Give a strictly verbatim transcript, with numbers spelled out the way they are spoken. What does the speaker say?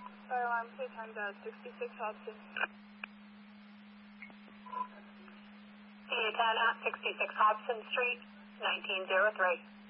Fire alarm, please turn to sixty-six Hudson. C A ten at sixty-six Hobson Street, nineteen oh three.